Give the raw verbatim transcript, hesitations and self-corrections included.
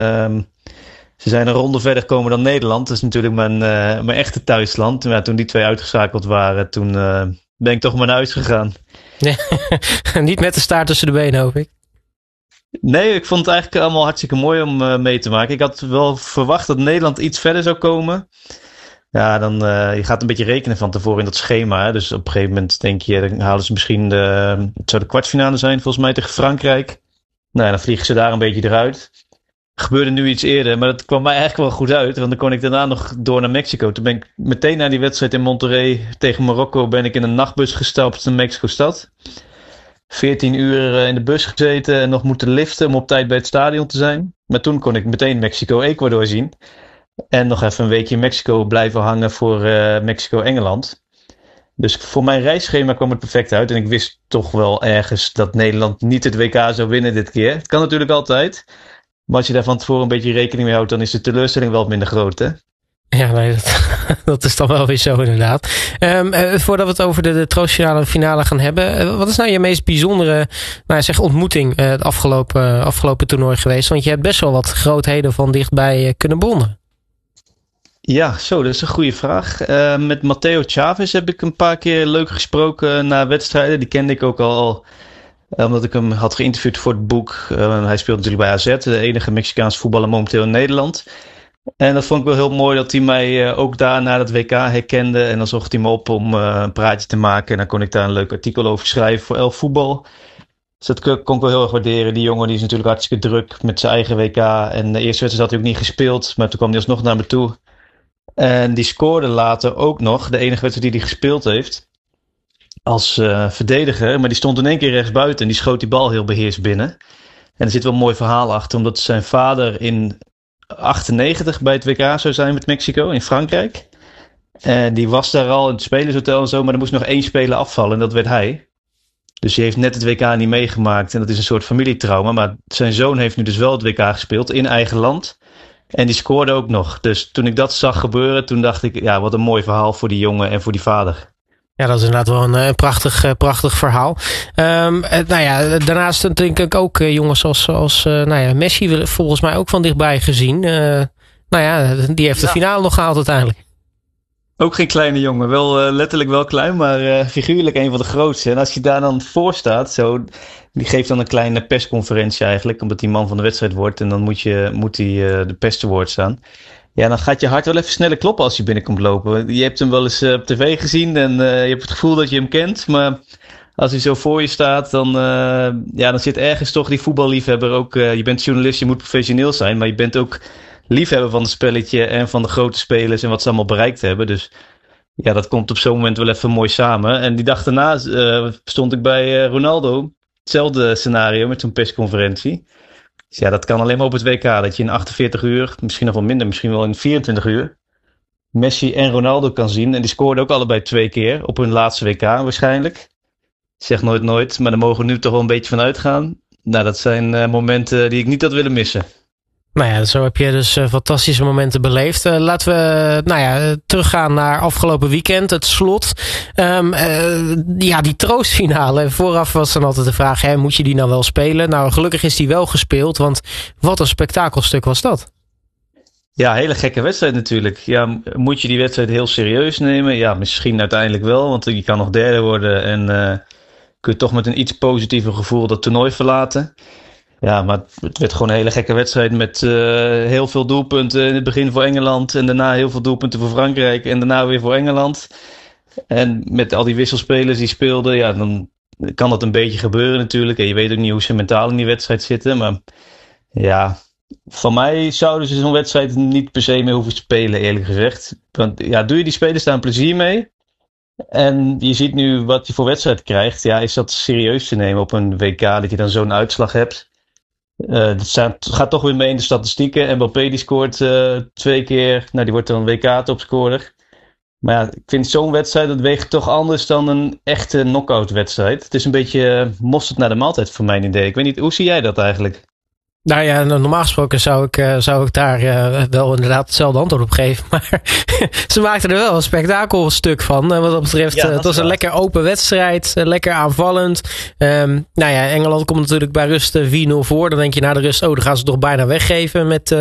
Um, ze zijn een ronde verder gekomen dan Nederland. Dat is natuurlijk mijn, uh, mijn echte thuisland. Maar ja, toen die twee uitgeschakeld waren, toen uh, ben ik toch maar naar huis gegaan. Nee, niet met de staart tussen de benen, hoop ik. Nee, ik vond het eigenlijk allemaal hartstikke mooi om uh, mee te maken. Ik had wel verwacht dat Nederland iets verder zou komen. Ja, dan uh, je gaat een beetje rekenen van tevoren in dat schema. Hè? Dus op een gegeven moment denk je, dan halen ze misschien de, het zou de kwartfinale zijn volgens mij tegen Frankrijk. Nou, dan vliegen ze daar een beetje eruit. Gebeurde nu iets eerder, maar dat kwam mij eigenlijk wel goed uit. Want dan kon ik daarna nog door naar Mexico. Toen ben ik meteen na die wedstrijd in Monterrey tegen Marokko ben ik in een nachtbus gestapt naar Mexico-stad. veertien uur in de bus gezeten en nog moeten liften om op tijd bij het stadion te zijn. Maar toen kon ik meteen Mexico-Ecuador zien. En nog even een weekje in Mexico blijven hangen voor uh, Mexico-Engeland. Dus voor mijn reisschema kwam het perfect uit. En ik wist toch wel ergens dat Nederland niet het W K zou winnen dit keer. Het kan natuurlijk altijd. Maar als je daar van tevoren een beetje rekening mee houdt, dan is de teleurstelling wel minder groot, hè? Ja, nee, dat, dat is dan wel weer zo inderdaad. Um, uh, voordat we het over de, de troostfinale finale gaan hebben. Uh, wat is nou je meest bijzondere nou, zeg, ontmoeting uh, het afgelopen, uh, afgelopen toernooi geweest? Want je hebt best wel wat grootheden van dichtbij uh, kunnen bewonderen. Ja, zo, dat is een goede vraag. Uh, met Matteo Chavez heb ik een paar keer leuk gesproken na wedstrijden. Die kende ik ook al, uh, omdat ik hem had geïnterviewd voor het boek. Uh, hij speelt natuurlijk bij A Z, de enige Mexicaanse voetballer momenteel in Nederland. En dat vond ik wel heel mooi dat hij mij uh, ook daar na het W K herkende. En dan zocht hij me op om uh, een praatje te maken. En dan kon ik daar een leuk artikel over schrijven voor Elf Voetbal. Dus dat kon ik wel heel erg waarderen. Die jongen die is natuurlijk hartstikke druk met zijn eigen W K. En de eerste wedstrijd had hij ook niet gespeeld. Maar toen kwam hij alsnog naar me toe. En die scoorde later ook nog, de enige wedstrijd die hij gespeeld heeft, als uh, verdediger. Maar die stond in één keer rechtsbuiten en die schoot die bal heel beheerst binnen. En er zit wel een mooi verhaal achter, omdat zijn vader in achtennegentig bij het W K zou zijn met Mexico in Frankrijk. En die was daar al in het spelershotel en zo, maar er moest nog één speler afvallen en dat werd hij. Dus die heeft net het W K niet meegemaakt en dat is een soort familietrauma. Maar zijn zoon heeft nu dus wel het W K gespeeld in eigen land. En die scoorde ook nog. Dus toen ik dat zag gebeuren, toen dacht ik, ja, wat een mooi verhaal voor die jongen en voor die vader. Ja, dat is inderdaad wel een, een prachtig, prachtig verhaal. Um, nou ja, daarnaast denk ik ook uh, jongens als, als uh, nou ja, Messi volgens mij ook van dichtbij gezien. Uh, nou ja, die heeft de ja. finale nog gehaald uiteindelijk. Ook geen kleine jongen. Wel uh, letterlijk wel klein, maar uh, figuurlijk een van de grootste. En als je daar dan voor staat, zo, die geeft dan een kleine persconferentie eigenlijk, omdat hij man van de wedstrijd wordt. En dan moet, je, moet hij uh, de pers te woord staan. Ja, dan gaat je hart wel even sneller kloppen als je binnenkomt lopen. Je hebt hem wel eens uh, op tv gezien en uh, je hebt het gevoel dat je hem kent. Maar als hij zo voor je staat, dan, uh, ja, dan zit ergens toch die voetballiefhebber ook. Uh, je bent journalist, je moet professioneel zijn, maar je bent ook liefhebber van het spelletje en van de grote spelers en wat ze allemaal bereikt hebben. Dus ja, dat komt op zo'n moment wel even mooi samen. En die dag daarna uh, stond ik bij uh, Ronaldo. Hetzelfde scenario met zo'n persconferentie. Dus ja, dat kan alleen maar op het W K. Dat je in achtenveertig uur, misschien nog wel minder, misschien wel in vierentwintig uur, Messi en Ronaldo kan zien. En die scoorden ook allebei twee keer op hun laatste W K waarschijnlijk. Ik zeg nooit nooit, maar daar mogen we nu toch wel een beetje van uitgaan. Nou, dat zijn uh, momenten die ik niet had willen missen. Nou ja, zo heb je dus uh, fantastische momenten beleefd. Uh, laten we uh, nou ja, teruggaan naar afgelopen weekend, het slot. Um, uh, ja, die troostfinale. Vooraf was dan altijd de vraag, hè, moet je die nou wel spelen? Nou, gelukkig is die wel gespeeld, want wat een spektakelstuk was dat. Ja, hele gekke wedstrijd natuurlijk. Ja, moet je die wedstrijd heel serieus nemen? Ja, misschien uiteindelijk wel, want je kan nog derde worden en uh, kun je toch met een iets positiever gevoel dat toernooi verlaten. Ja, maar het werd gewoon een hele gekke wedstrijd met uh, heel veel doelpunten in het begin voor Engeland en daarna heel veel doelpunten voor Frankrijk en daarna weer voor Engeland. En met al die wisselspelers die speelden, ja, dan kan dat een beetje gebeuren natuurlijk. En je weet ook niet hoe ze mentaal in die wedstrijd zitten, maar ja, van mij zouden ze zo'n wedstrijd niet per se meer hoeven spelen, eerlijk gezegd. Want ja, doe je die spelers daar een plezier mee? En je ziet nu wat je voor wedstrijd krijgt. Ja, is dat serieus te nemen op een W K, dat je dan zo'n uitslag hebt? Uh, dat staat, gaat toch weer mee in de statistieken. Mbappé die scoort uh, twee keer. Nou, die wordt dan een W K-topscorer. Maar ja, ik vind zo'n wedstrijd, dat weegt toch anders dan een echte knock-out wedstrijd. Het is een beetje uh, mosterd naar de maaltijd voor mijn idee. Ik weet niet, hoe zie jij dat eigenlijk? Nou ja, normaal gesproken zou ik, uh, zou ik daar uh, wel inderdaad hetzelfde antwoord op geven. Maar ze maakten er wel een spektakelstuk van. Uh, wat dat betreft, ja, dat uh, het was een lekker open wedstrijd. Uh, lekker aanvallend. Um, nou ja, Engeland komt natuurlijk bij rust uh, vier nul voor. Dan denk je na de rust, oh, dan gaan ze toch bijna weggeven met... Uh,